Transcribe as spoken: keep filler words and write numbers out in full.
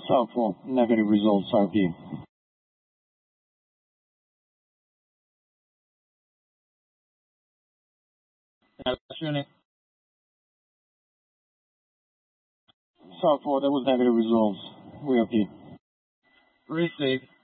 South four, negative results, R P. Unit. South four, that was negative results. We R P. Receive.